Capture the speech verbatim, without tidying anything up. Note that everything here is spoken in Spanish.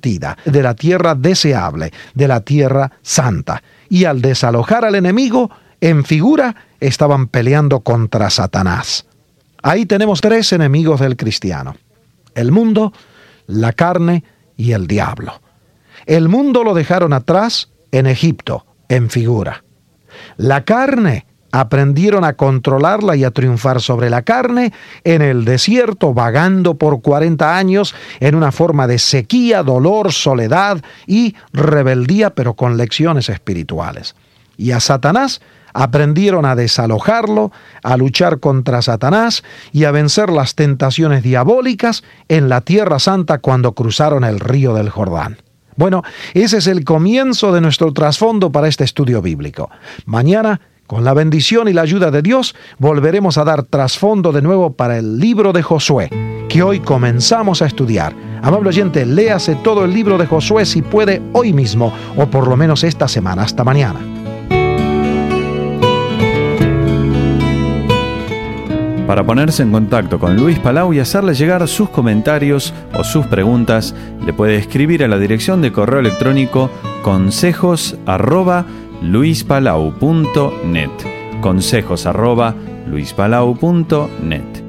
prometida, de la tierra deseable, de la tierra santa. Y al desalojar al enemigo, en figura, estaban peleando contra Satanás. Ahí tenemos tres enemigos del cristiano: el mundo, la carne y el diablo. El mundo lo dejaron atrás en Egipto, en figura. La carne, aprendieron a controlarla y a triunfar sobre la carne en el desierto, vagando por cuarenta años en una forma de sequía, dolor, soledad y rebeldía, pero con lecciones espirituales. Y a Satanás aprendieron a desalojarlo, a luchar contra Satanás y a vencer las tentaciones diabólicas en la Tierra Santa cuando cruzaron el río del Jordán. Bueno, ese es el comienzo de nuestro trasfondo para este estudio bíblico. Mañana, con la bendición y la ayuda de Dios, volveremos a dar trasfondo de nuevo para el libro de Josué, que hoy comenzamos a estudiar. Amable oyente, léase todo el libro de Josué si puede hoy mismo, o por lo menos esta semana. Hasta mañana. Para ponerse en contacto con Luis Palau y hacerle llegar sus comentarios o sus preguntas, le puede escribir a la dirección de correo electrónico consejos arroba luispalau punto net. consejos arroba luispalau punto net.